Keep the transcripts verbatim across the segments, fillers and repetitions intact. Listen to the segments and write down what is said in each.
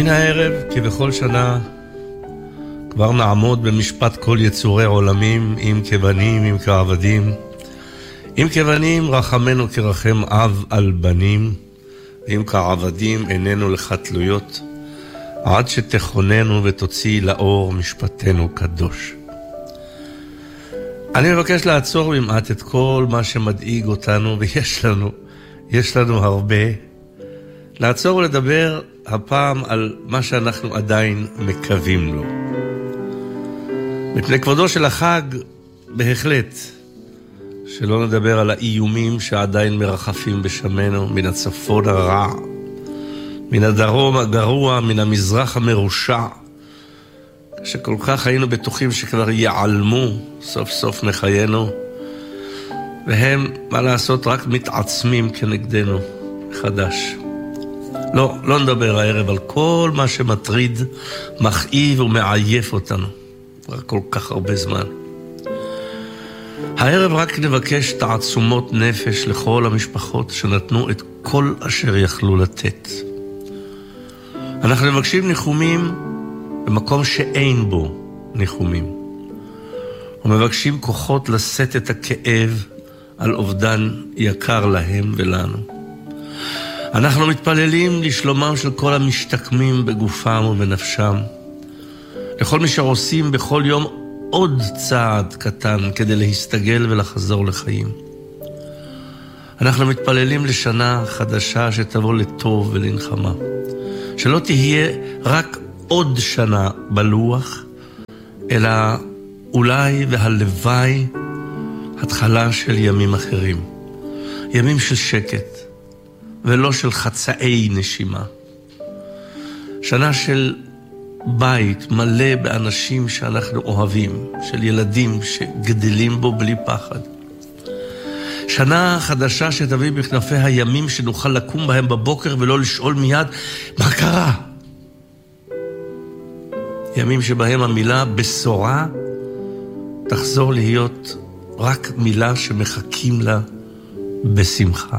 מן הערב, כבכל שנה, כבר נעמוד במשפט כל יצורי עולמים, אם כבנים, אם כעבדים. אם כבנים, רחמנו כרחם אב על בנים, ואם כעבדים, איננו לך תלויות, עד שתכוננו ותוציא לאור משפטנו קדוש. אני מבקש לעצור במעט את כל מה שמדאיג אותנו, ויש לנו, יש לנו הרבה. לעצור ולדבר הפעם על מה שאנחנו עדיין מקווים לו. מפני כבודו של החג, בהחלט, שלא נדבר על האיומים שעדיין מרחפים בשמנו, מן הצפון הרע, מן הדרום הגרוע, מן המזרח המרושע, שכל כך היינו בטוחים שכבר יעלמו סוף סוף מחיינו, והם, מה לעשות, רק מתעצמים כנגדנו חדש. לא, לא נדבר הערב על כל מה שמטריד, מכאיב ומעייף אותנו, כבר כל כך הרבה זמן. הערב רק נבקש תעצומות נפש לכל המשפחות שנתנו את כל אשר יכלו לתת. אנחנו מבקשים ניחומים במקום שאין בו ניחומים. ומבקשים כוחות לשאת את הכאב על אובדן יקר להם ולנו. אנחנו מתפללים לשלומם של כל המשתקמים בגופם ובנפשם. לכל מי שעושים בכל יום עוד צעד קטן כדי להסתגל ולחזור לחיים. אנחנו מתפללים לשנה חדשה שתבוא לטוב ולנחמה. שלא תהיה רק עוד שנה בלוח, אלא אולי והלוואי התחלה של ימים אחרים. ימים של שקט, ולא של חצאי נשימה. שנה של בית מלא באנשים שאנחנו אוהבים, של ילדים שגדלים בו בלי פחד. שנה חדשה שתביא בכנפי הימים שנוכל לקום בהם בבוקר ולא לשאול מיד מה קרה. ימים שבהם המילה בשורה תחזור להיות רק מילה שמחכים לה בשמחה.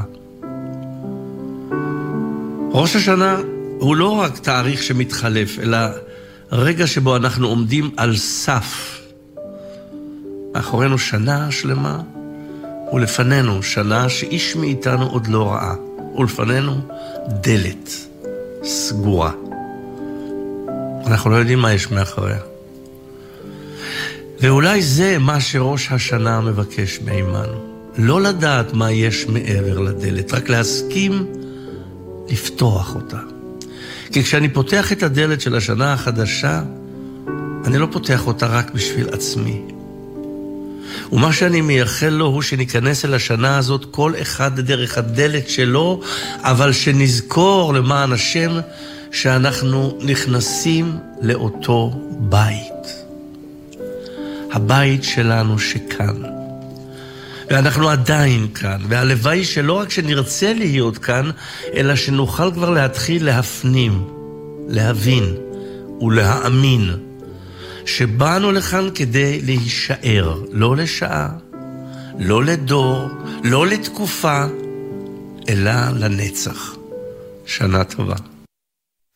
ראש השנה הוא לא רק תאריך שמתחלף, אלא רגע שבו אנחנו עומדים על סף. מאחורינו שנה שלמה, ולפנינו שנה שאיש מאיתנו עוד לא ראה. ולפנינו דלת סגורה. אנחנו לא יודעים מה יש מאחוריה. ואולי זה מה שראש השנה מבקש מעימנו. לא לדעת מה יש מעבר לדלת, רק להסכים לפתוח אותה. כי כשאני פותח את הדלת של השנה החדשה, אני לא פותח אותה רק בשביל עצמי. ומה שאני מייחל לו הוא שניכנס אל השנה הזאת כל אחד דרך הדלת שלו, אבל שנזכור למען השם שאנחנו נכנסים לאותו בית. הבית שלנו שכאן. ואנחנו עדיין כאן, והלוואי שלא רק שנרצה להיות כאן, אלא שנוכל כבר להתחיל להפנים, להבין ולהאמין, שבאנו לכאן כדי להישאר, לא לשעה, לא לדור, לא לתקופה, אלא לנצח. שנה טובה.